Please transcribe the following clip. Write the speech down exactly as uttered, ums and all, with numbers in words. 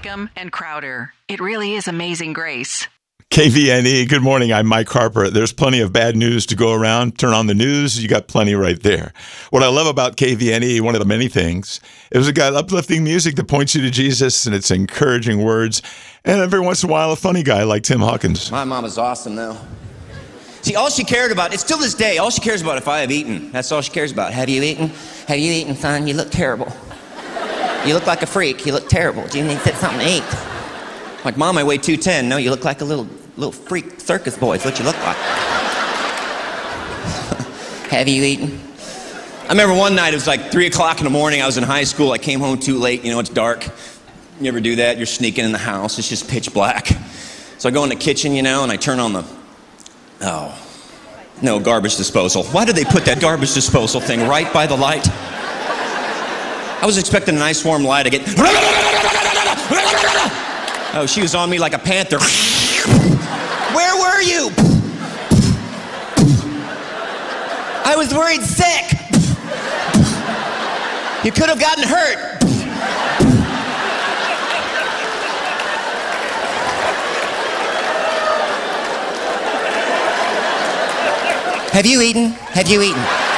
Mangum and Crowder. It really is Amazing Grace. K V N E, good morning. I'm Mike Harper. There's plenty of bad news to go around. Turn on the news, you got plenty right there. What I love about K V N E, one of the many things, it was got uplifting music that points you to Jesus, and it's encouraging words. And every once in a while, a funny guy like Tim Hawkins. My mom is awesome, though. See, all she cared about, it's still this day, all she cares about if I have eaten. That's all she cares about. Have you eaten? Have you eaten, son? You look terrible. You look like a freak. You look terrible. Do you need something to eat? Like, Mom, I weigh two ten. No, you look like a little little freak circus boy. It's what you look like. Have you eaten? I remember one night, it was like three o'clock in the morning. I was in high school. I came home too late. You know, it's dark. You ever do that? You're sneaking in the house. It's just pitch black. So I go in the kitchen, you know, and I turn on the, oh, no, garbage disposal. Why did they put that garbage disposal thing right by the light? I was expecting a nice warm light. I get, oh, she was on me like a panther. Where were you? I was worried sick. You could have gotten hurt. Have you eaten? Have you eaten?